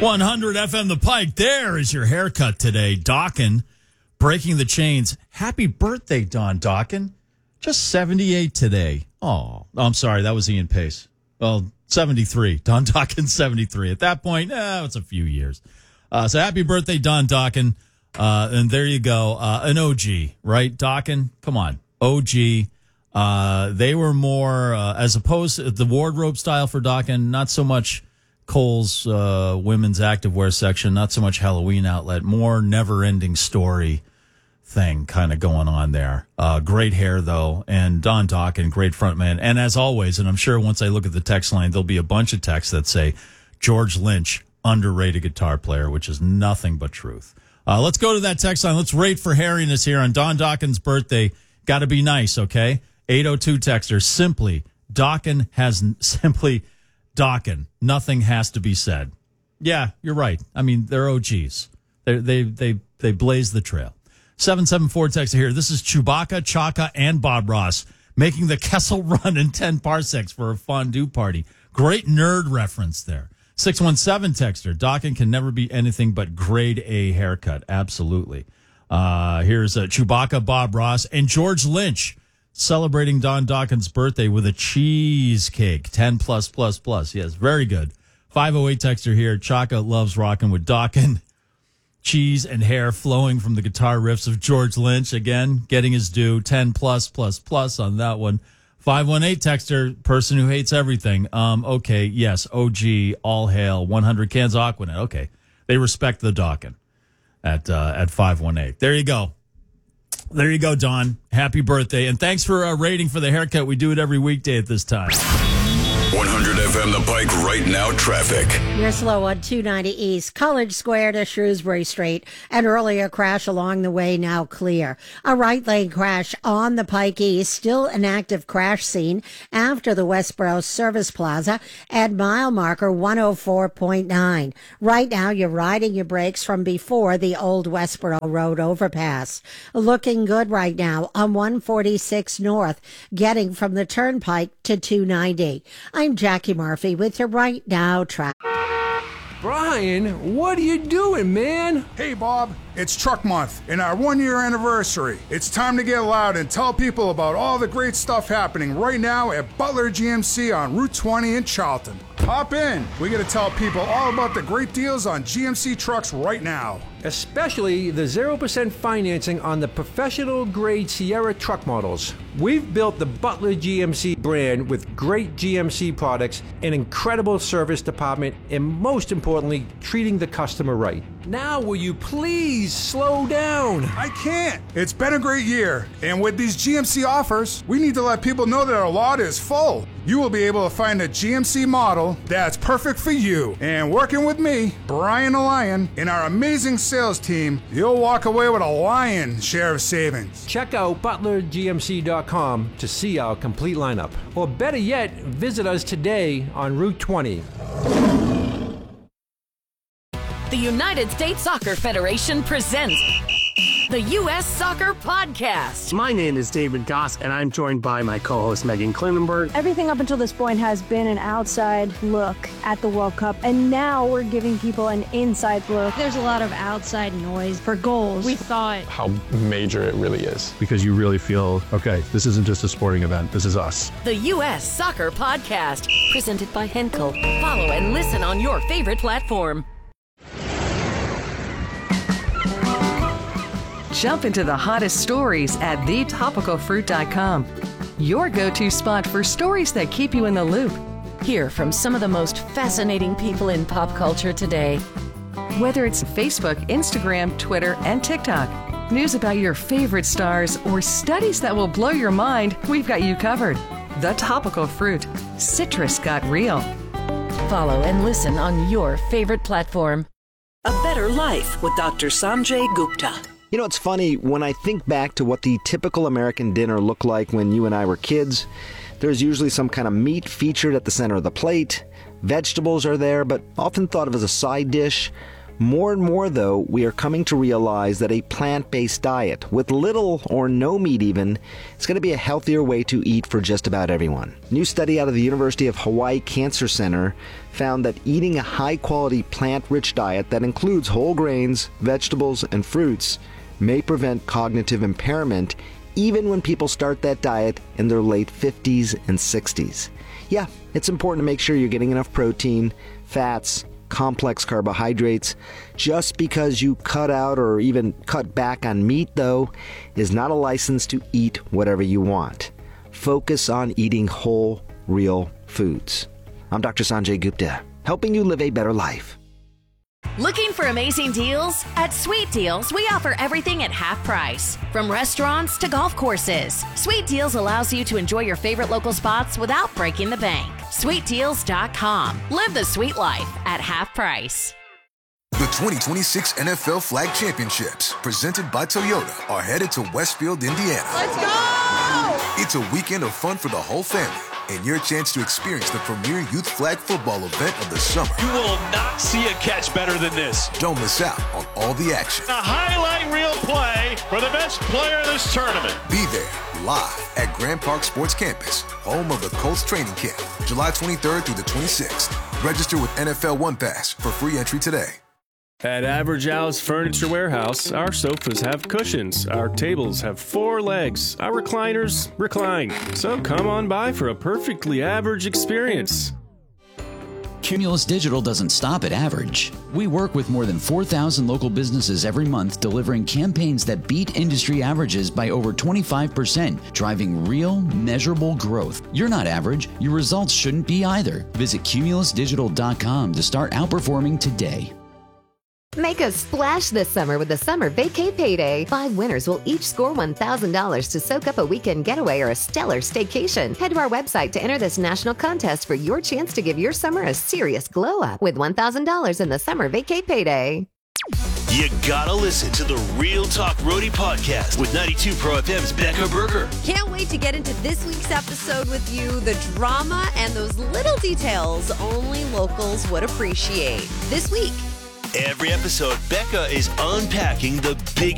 100 FM The Pike. There is your haircut today. Dawkin, breaking the chains. Happy birthday, Don Dawkin. Just 78 today. Oh, I'm sorry. That was Ian Pace. Well, 73. Don Dawkin, 73. At that point, it's a few years. So happy birthday, Don Dawkin. And there you go. An OG, right? Dawkin, come on. OG. They were more, as opposed to the wardrobe style for Dawkin, not so much Kohl's women's activewear section, not so much Halloween outlet, more never-ending story thing kind of going on there. Great hair, though, and Don Dawkin, great frontman. And as always, and I'm sure once I look at the text line, there'll be a bunch of texts that say George Lynch, underrated guitar player, which is nothing but truth. Let's go to that text line. Let's rate for hairiness here on Don Dawkin's birthday. Got to be nice, okay? 802 texter, simply Dawkin. Nothing has to be said. Yeah, you're right. I mean, they're OGs. They blaze the trail. 774 texter here. This is Chewbacca, Chaka, and Bob Ross making the Kessel Run in 10 parsecs for a fondue party. Great nerd reference there. 617 texter. Dawkin can never be anything but grade A haircut. Absolutely. Here's Chewbacca, Bob Ross, and George Lynch celebrating Don Dawkin's birthday with a cheesecake. 10 plus. Yes, very good. 508 texter here. Chaka loves rocking with Dawkin. Cheese and hair flowing from the guitar riffs of George Lynch. Again, getting his due. 10 plus on that one. 518 texter, person who hates everything. Okay, yes, OG, all hail, 100 cans of Aquanet. Okay, they respect the Dawkin at 518. There you go. There you go, Don. Happy birthday. And thanks for rating for the haircut. We do it every weekday at this time. 100 FM The Pike right now traffic. You're slow on 290 East, College Square to Shrewsbury Street. An earlier crash along the way, now clear. A right lane crash on the Pike East, still an active crash scene after the Westboro Service Plaza at mile marker 104.9. Right now, you're riding your brakes from before the old Westboro Road overpass. Looking good right now on 146 North, getting from the Turnpike to 290. I'm Jackie Murphy with your Right Now traffic. Brian, what are you doing, man? Hey, Bob, it's Truck Month and our 1-year anniversary. It's time to get loud and tell people about all the great stuff happening right now at Butler GMC on Route 20 in Charlton. Hop in. We got to tell people all about the great deals on GMC trucks right now. Especially the 0% financing on the professional-grade Sierra truck models. We've built the Butler GMC brand with great GMC products, an incredible service department, and most importantly, treating the customer right. Now will you please slow down? I can't. It's been a great year. And with these GMC offers, we need to let people know that our lot is full. You will be able to find a GMC model that's perfect for you. And working with me, Brian the Lion, and our amazing sales team, you'll walk away with a lion's share of savings. Check out butlergmc.com to see our complete lineup. Or better yet, visit us today on Route 20. The United States Soccer Federation presents the U.S. Soccer Podcast. My name is David Goss, and I'm joined by my co-host Megan Klinenberg. Everything up until this point has been an outside look at the World Cup, and now we're giving people an inside look. There's a lot of outside noise for goals. We thought how major it really is. Because you really feel, okay, this isn't just a sporting event, this is us. The U.S. Soccer Podcast, presented by Henkel. Follow and listen on your favorite platform. Jump into the hottest stories at thetopicalfruit.com. Your go-to spot for stories that keep you in the loop. Hear from some of the most fascinating people in pop culture today. Whether it's Facebook, Instagram, Twitter, and TikTok, news about your favorite stars, or studies that will blow your mind, we've got you covered. The Topical Fruit. Citrus got real. Follow and listen on your favorite platform. A Better Life with Dr. Sanjay Gupta. You know, it's funny, when I think back to what the typical American dinner looked like when you and I were kids, there's usually some kind of meat featured at the center of the plate. Vegetables are there, but often thought of as a side dish. More and more, though, we are coming to realize that a plant-based diet, with little or no meat even, is going to be a healthier way to eat for just about everyone. A new study out of the University of Hawaii Cancer Center found that eating a high-quality plant-rich diet that includes whole grains, vegetables, and fruits may prevent cognitive impairment even when people start that diet in their late 50s and 60s. Yeah, it's important to make sure you're getting enough protein, fats, complex carbohydrates. Just because you cut out or even cut back on meat, though, is not a license to eat whatever you want. Focus on eating whole, real foods. I'm Dr. Sanjay Gupta, helping you live a better life. Looking for amazing deals? At Sweet Deals, we offer everything at half price. From restaurants to golf courses, Sweet Deals allows you to enjoy your favorite local spots without breaking the bank. SweetDeals.com. Live the sweet life at half price. The 2026 NFL Flag Championships, presented by Toyota, are headed to Westfield, Indiana. Let's go! It's a weekend of fun for the whole family, and your chance to experience the premier youth flag football event of the summer. You will not see a catch better than this. Don't miss out on all the action. A highlight reel play for the best player in this tournament. Be there live at Grand Park Sports Campus, home of the Colts training camp, July 23rd through the 26th. Register with NFL One Pass for free entry today. At Average Al's Furniture Warehouse, our sofas have cushions, our tables have 4 legs, our recliners recline. So come on by for a perfectly average experience. Cumulus Digital doesn't stop at average. We work with more than 4,000 local businesses every month, delivering campaigns that beat industry averages by over 25%, driving real, measurable growth. You're not average. Your results shouldn't be either. Visit cumulusdigital.com to start outperforming today. Make a splash this summer with the Summer Vacay Payday. 5 winners will each score $1,000 to soak up a weekend getaway or a stellar staycation. Head to our website to enter this national contest for your chance to give your summer a serious glow-up with $1,000 in the Summer Vacay Payday. You gotta listen to the Real Talk Roadie podcast with 92 Pro FM's Becca Berger. Can't wait to get into this week's episode with you. The drama and those little details only locals would appreciate. This week, every episode, Becca is unpacking the big